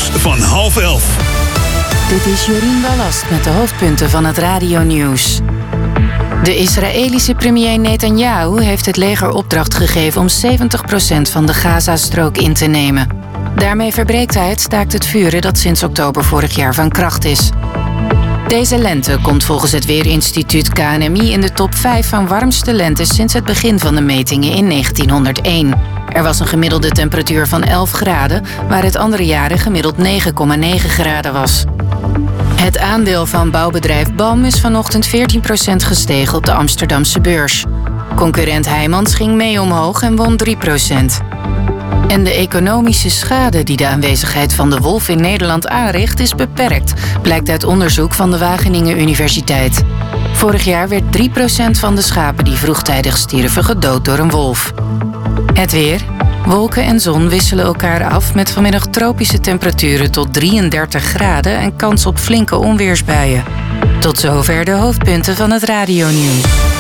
van 10:30. Dit is Jorien Ballast met de hoofdpunten van het radionieuws. De Israëlische premier Netanyahu heeft het leger opdracht gegeven om 70% van de Gazastrook in te nemen. Daarmee verbreekt hij het staakt het vuren dat sinds oktober vorig jaar van kracht is. Deze lente komt volgens het Weerinstituut KNMI in de top 5 van warmste lentes sinds het begin van de metingen in 1901. Er was een gemiddelde temperatuur van 11 graden, waar het andere jaren gemiddeld 9,9 graden was. Het aandeel van bouwbedrijf BAM is vanochtend 14% gestegen op de Amsterdamse beurs. Concurrent Heijmans ging mee omhoog en won 3%. En de economische schade die de aanwezigheid van de wolf in Nederland aanricht is beperkt, blijkt uit onderzoek van de Wageningen Universiteit. Vorig jaar werd 3% van de schapen die vroegtijdig stierven gedood door een wolf. Het weer. Wolken en zon wisselen elkaar af met vanmiddag tropische temperaturen tot 33 graden en kans op flinke onweersbuien. Tot zover de hoofdpunten van het radionieuws.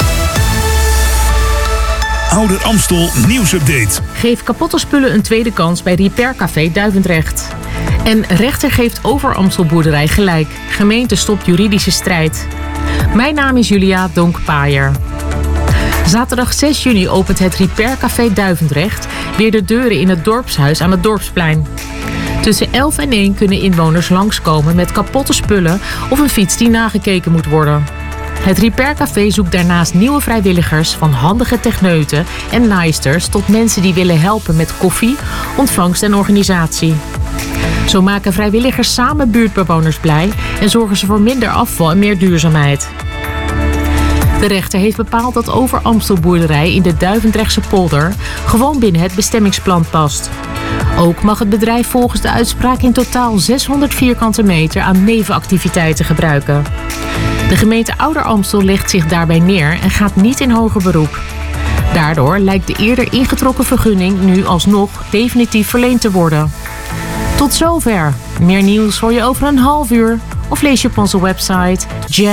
Ouder Amstel nieuwsupdate. Geef kapotte spullen een tweede kans bij Repair Café Duivendrecht. En rechter geeft Over Amstel boerderij gelijk. Gemeente stopt juridische strijd. Mijn naam is Julia Donk-Paaier. Zaterdag 6 juni opent het Repair Café Duivendrecht weer de deuren in het dorpshuis aan het Dorpsplein. Tussen 11 en 1 kunnen inwoners langskomen met kapotte spullen of een fiets die nagekeken moet worden. Het Repair Café zoekt daarnaast nieuwe vrijwilligers van handige techneuten en naaisters tot mensen die willen helpen met koffie, ontvangst en organisatie. Zo maken vrijwilligers samen buurtbewoners blij en zorgen ze voor minder afval en meer duurzaamheid. De rechter heeft bepaald dat Over Amstel boerderij in de Duivendrechtse polder gewoon binnen het bestemmingsplan past. Ook mag het bedrijf volgens de uitspraak in totaal 600 vierkante meter aan nevenactiviteiten gebruiken. De gemeente Ouder Amstel legt zich daarbij neer en gaat niet in hoger beroep. Daardoor lijkt de eerder ingetrokken vergunning nu alsnog definitief verleend te worden. Tot zover. Meer nieuws hoor je over een half uur of lees je op onze website